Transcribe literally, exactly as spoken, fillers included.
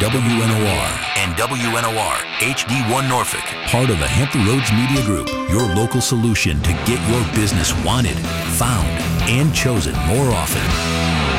W N O R. And W N O R, H D one Norfolk. Part of the Hampton Roads Media Group, your local solution to get your business wanted, found, and chosen more often.